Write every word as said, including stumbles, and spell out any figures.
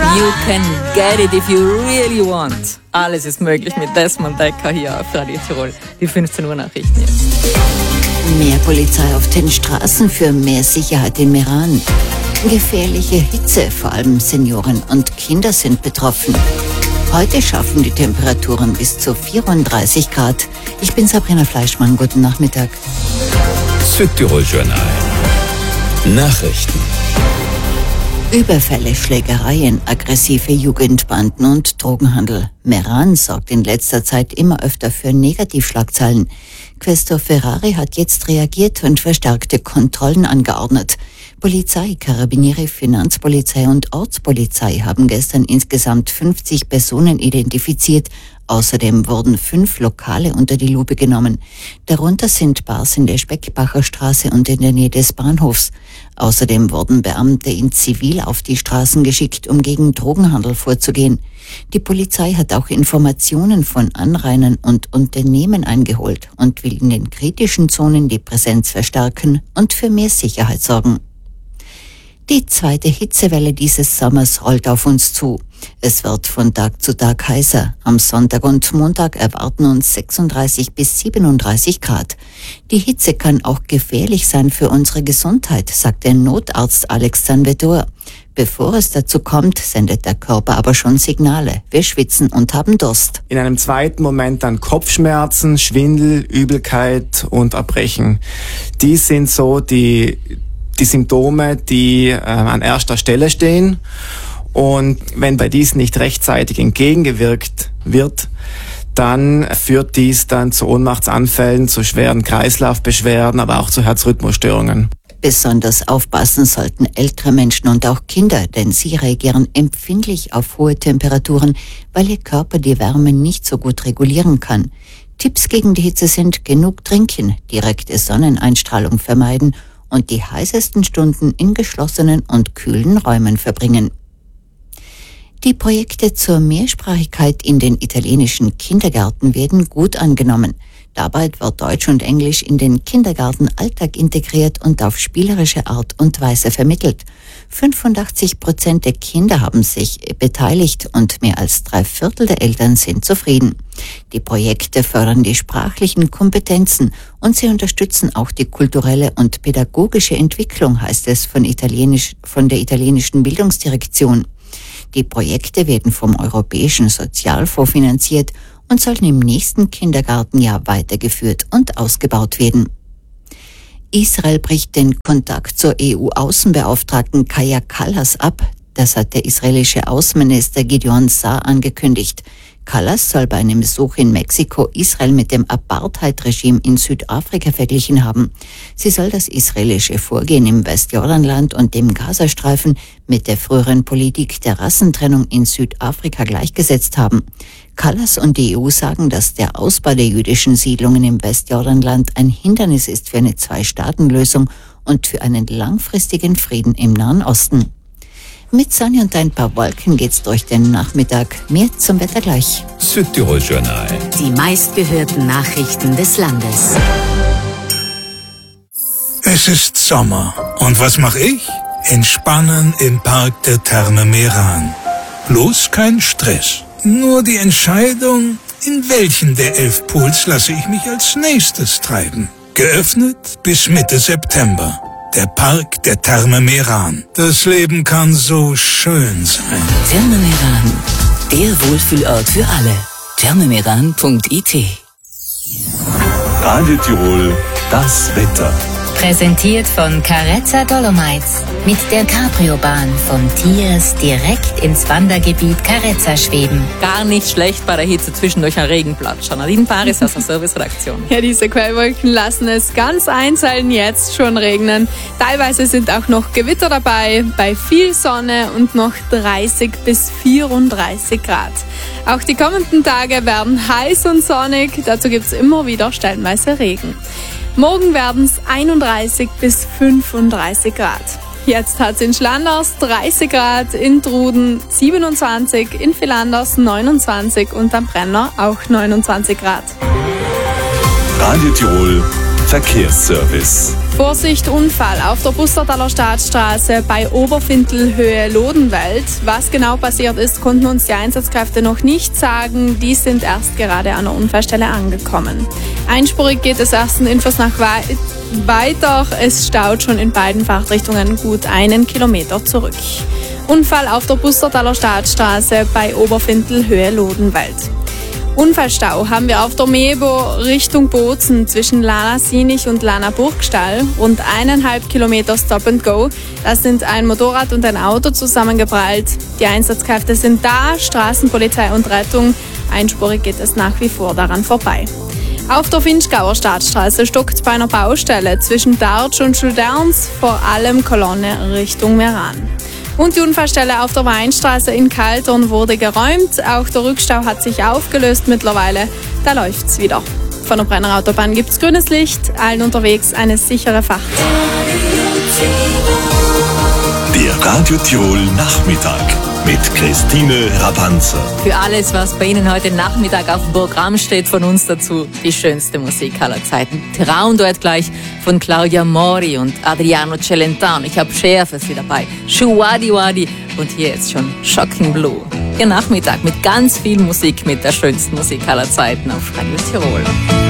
You can get it if you really want. Alles ist möglich mit Desmond Decker hier auf Radio Tirol. Die fünfzehn Uhr Nachrichten jetzt. Mehr Polizei auf den Straßen für mehr Sicherheit in Meran. Gefährliche Hitze, vor allem Senioren und Kinder sind betroffen. Heute schaffen die Temperaturen bis zu vierunddreißig Grad. Ich bin Sabrina Fleischmann, guten Nachmittag. Südtirol Journal. Nachrichten. Überfälle, Schlägereien, aggressive Jugendbanden und Drogenhandel. Meran sorgt in letzter Zeit immer öfter für Negativschlagzeilen. Questor Ferrari hat jetzt reagiert und verstärkte Kontrollen angeordnet. Polizei, Karabiniere, Finanzpolizei und Ortspolizei haben gestern insgesamt fünfzig Personen identifiziert. Außerdem wurden fünf Lokale unter die Lupe genommen. Darunter sind Bars in der Speckbacher Straße und in der Nähe des Bahnhofs. Außerdem wurden Beamte in Zivil auf die Straßen geschickt, um gegen Drogenhandel vorzugehen. Die Polizei hat auch Informationen von Anrainern und Unternehmen eingeholt und will in den kritischen Zonen die Präsenz verstärken und für mehr Sicherheit sorgen. Die zweite Hitzewelle dieses Sommers rollt auf uns zu. Es wird von Tag zu Tag heißer. Am Sonntag und Montag erwarten uns sechsunddreißig bis siebenunddreißig Grad. Die Hitze kann auch gefährlich sein für unsere Gesundheit, sagt der Notarzt Alex Sanvedor. Bevor es dazu kommt, sendet der Körper aber schon Signale. Wir schwitzen und haben Durst. In einem zweiten Moment dann Kopfschmerzen, Schwindel, Übelkeit und Erbrechen. Die sind so die die Symptome, die äh, an erster Stelle stehen. Und wenn bei diesen nicht rechtzeitig entgegengewirkt wird, dann führt dies dann zu Ohnmachtsanfällen, zu schweren Kreislaufbeschwerden, aber auch zu Herzrhythmusstörungen. Besonders aufpassen sollten ältere Menschen und auch Kinder, denn sie reagieren empfindlich auf hohe Temperaturen, weil ihr Körper die Wärme nicht so gut regulieren kann. Tipps gegen die Hitze sind: genug trinken, direkte Sonneneinstrahlung vermeiden und die heißesten Stunden in geschlossenen und kühlen Räumen verbringen. Die Projekte zur Mehrsprachigkeit in den italienischen Kindergärten werden gut angenommen. Dabei wird Deutsch und Englisch in den Kindergartenalltag integriert und auf spielerische Art und Weise vermittelt. fünfundachtzig Prozent der Kinder haben sich beteiligt und mehr als drei Viertel der Eltern sind zufrieden. Die Projekte fördern die sprachlichen Kompetenzen und sie unterstützen auch die kulturelle und pädagogische Entwicklung, heißt es von, Italienisch, von der italienischen Bildungsdirektion. Die Projekte werden vom Europäischen Sozialfonds finanziert und sollen im nächsten Kindergartenjahr weitergeführt und ausgebaut werden. Israel bricht den Kontakt zur E U-Außenbeauftragten Kaja Kallas ab. Das hat der israelische Außenminister Gideon Saar angekündigt. Kallas soll bei einem Besuch in Mexiko Israel mit dem Apartheid-Regime in Südafrika verglichen haben. Sie soll das israelische Vorgehen im Westjordanland und dem Gazastreifen mit der früheren Politik der Rassentrennung in Südafrika gleichgesetzt haben. Kallas und die E U sagen, dass der Ausbau der jüdischen Siedlungen im Westjordanland ein Hindernis ist für eine Zwei-Staaten-Lösung und für einen langfristigen Frieden im Nahen Osten. Mit Sonne und ein paar Wolken geht's durch den Nachmittag. Mehr zum Wetter gleich. Südtirol Journal. Die meistgehörten Nachrichten des Landes. Es ist Sommer. Und was mache ich? Entspannen im Park der Therme Meran. Bloß kein Stress. Nur die Entscheidung, in welchen der elf Pools lasse ich mich als nächstes treiben. Geöffnet bis Mitte September. Der Park der Therme Meran. Das Leben kann so schön sein. Therme Meran, der Wohlfühlort für alle. thermemeran punkt I T. Radio Tirol, das Wetter. Präsentiert von Carezza Dolomites. Mit der Cabrio-Bahn von Tiers direkt ins Wandergebiet Carezza schweben. Gar nicht schlecht bei der Hitze, zwischendurch ein Regenplatz. Nadine Paris aus der Serviceredaktion. Ja, diese Quellwolken lassen es ganz einzeln jetzt schon regnen. Teilweise sind auch noch Gewitter dabei, bei viel Sonne und noch dreißig bis vierunddreißig Grad. Auch die kommenden Tage werden heiß und sonnig, dazu gibt es immer wieder stellenweise Regen. Morgen werden es einunddreißig bis fünfunddreißig Grad. Jetzt hat es in Schlanders dreißig Grad, in Truden siebenundzwanzig, in Villanders neunundzwanzig und am Brenner auch neunundzwanzig Grad. Radio Tirol, Verkehrsservice. Vorsicht, Unfall auf der Bustertaler Staatsstraße bei Oberfintel Höhe Lodenwald. Was genau passiert ist, konnten uns die Einsatzkräfte noch nicht sagen. Die sind erst gerade an der Unfallstelle angekommen. Einspurig geht es ersten Infos nach wei- weiter. Es staut schon in beiden Fahrtrichtungen gut einen Kilometer zurück. Unfall auf der Bustertaler Staatsstraße bei Oberfintel Höhe Lodenwald. Unfallstau haben wir auf der Mebo Richtung Bozen zwischen Lana Sinich und Lana Burgstall. Rund eineinhalb Kilometer Stop and Go. Da sind ein Motorrad und ein Auto zusammengeprallt. Die Einsatzkräfte sind da, Straßenpolizei und Rettung. Einspurig geht es nach wie vor daran vorbei. Auf der Finchgauer Staatsstraße stockt bei einer Baustelle zwischen Dartsch und Schulderns, vor allem Kolonne Richtung Meran. Und die Unfallstelle auf der Weinstraße in Kaltern wurde geräumt. Auch der Rückstau hat sich aufgelöst mittlerweile. Da läuft's wieder. Von der Brennerautobahn gibt's grünes Licht. Allen unterwegs eine sichere Fahrt. Der Radio Tirol Nachmittag mit Christine Rabanzer. Für alles, was bei Ihnen heute Nachmittag auf dem Programm steht, von uns dazu die schönste Musik aller Zeiten. Traumduett gleich von Claudia Mori und Adriano Celentano. Ich habe Cher für Sie dabei. Shuwadi Wadi und hier jetzt schon Shocking Blue. Ihr Nachmittag mit ganz viel Musik, mit der schönsten Musik aller Zeiten auf Radio Tirol.